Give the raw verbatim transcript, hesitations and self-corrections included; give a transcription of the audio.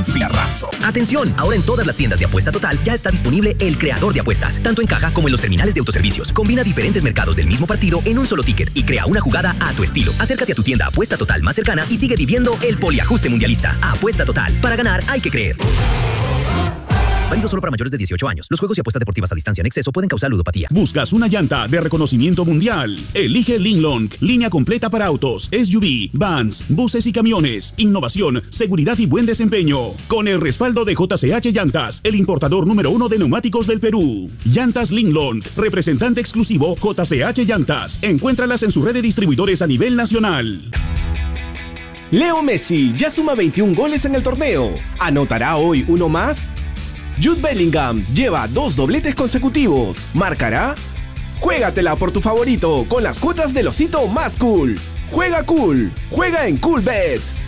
fierrazo. Atención, ahora en todas las tiendas de Apuesta Total ya está disponible el creador de apuestas, tanto en caja como en los terminales de autoservicios. Combina diferentes mercados del mismo partido en un solo ticket y crea una jugada a tu estilo. Acércate a tu tienda Apuesta Total más cercana y sigue viviendo el poliajuste mundialista. Apuesta Total. Para ganar hay que creer. Válido solo para mayores de dieciocho años. Los juegos y apuestas deportivas a distancia en exceso pueden causar ludopatía. ¿Buscas una llanta de reconocimiento mundial? Elige Linglong, línea completa para autos, S U V, vans, buses y camiones. Innovación, seguridad y buen desempeño. Con el respaldo de J C H Llantas, el importador número uno de neumáticos del Perú. Llantas Linglong, representante exclusivo J C H Llantas. Encuéntralas en su red de distribuidores a nivel nacional. Leo Messi ya suma veintiún goles en el torneo. ¿Anotará hoy uno más? Jude Bellingham lleva dos dobletes consecutivos. ¿Marcará? Juégatela por tu favorito con las cuotas del osito más cool. Juega cool. Juega en Coolbet.